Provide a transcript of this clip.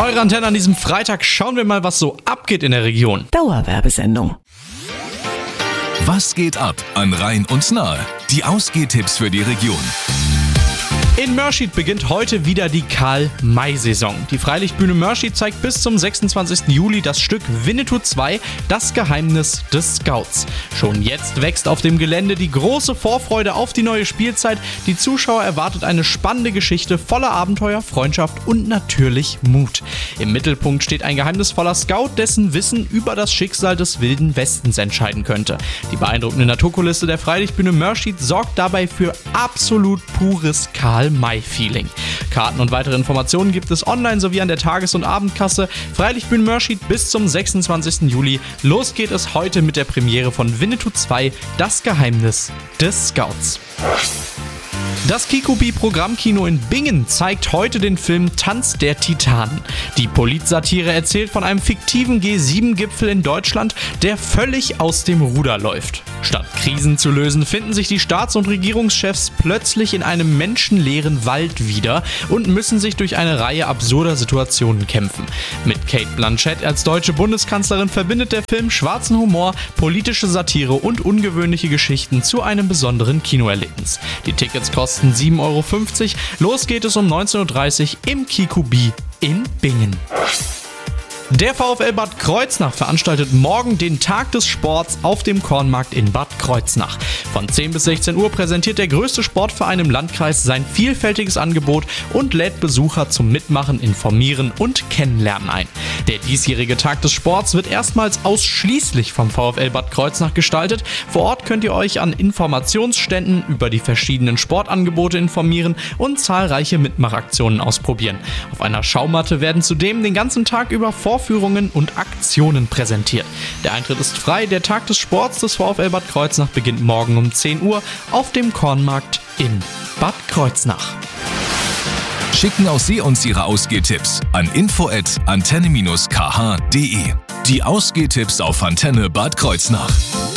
Eure Antenne an diesem Freitag. Schauen wir mal, was so abgeht in der Region. Dauerwerbesendung. Was geht ab an Rhein und Nahe? Die Ausgehtipps für die Region. In Mörschid beginnt heute wieder die Karl-May-Saison. Die Freilichtbühne Mörschid zeigt bis zum 26. Juli das Stück Winnetou 2, das Geheimnis des Scouts. Schon jetzt wächst auf dem Gelände die große Vorfreude auf die neue Spielzeit. Die Zuschauer erwartet eine spannende Geschichte voller Abenteuer, Freundschaft und natürlich Mut. Im Mittelpunkt steht ein geheimnisvoller Scout, dessen Wissen über das Schicksal des Wilden Westens entscheiden könnte. Die beeindruckende Naturkulisse der Freilichtbühne Mörschid sorgt dabei für absolut pures Karl-May-Feeling. Karten und weitere Informationen gibt es online sowie an der Tages- und Abendkasse. Freilichtbühne Mörschid bis zum 26. Juli. Los geht es heute mit der Premiere von Winnetou 2, das Geheimnis des Scouts. Das Kikubi-Programmkino in Bingen zeigt heute den Film Tanz der Titanen. Die Politsatire erzählt von einem fiktiven G7-Gipfel in Deutschland, der völlig aus dem Ruder läuft. Statt Krisen zu lösen, finden sich die Staats- und Regierungschefs plötzlich in einem menschenleeren Wald wieder und müssen sich durch eine Reihe absurder Situationen kämpfen. Mit Cate Blanchett als deutsche Bundeskanzlerin verbindet der Film schwarzen Humor, politische Satire und ungewöhnliche Geschichten zu einem besonderen Kinoerlebnis. Die Tickets kosten 7,50 Euro. Los geht es um 19.30 Uhr im Kikubi in Bingen. Der VfL Bad Kreuznach veranstaltet morgen den Tag des Sports auf dem Kornmarkt in Bad Kreuznach. Von 10 bis 16 Uhr präsentiert der größte Sportverein im Landkreis sein vielfältiges Angebot und lädt Besucher zum Mitmachen, Informieren und Kennenlernen ein. Der diesjährige Tag des Sports wird erstmals ausschließlich vom VfL Bad Kreuznach gestaltet. Vor Ort könnt ihr euch an Informationsständen über die verschiedenen Sportangebote informieren und zahlreiche Mitmachaktionen ausprobieren. Auf einer Schaumatte werden zudem den ganzen Tag über Vorführungen und Aktionen präsentiert. Der Eintritt ist frei. Der Tag des Sports des VfL Bad Kreuznach beginnt morgen um 10 Uhr auf dem Kornmarkt in Bad Kreuznach. Schicken auch Sie uns Ihre Ausgehtipps an info@antenne-kh.de. Die Ausgehtipps auf Antenne Bad Kreuznach.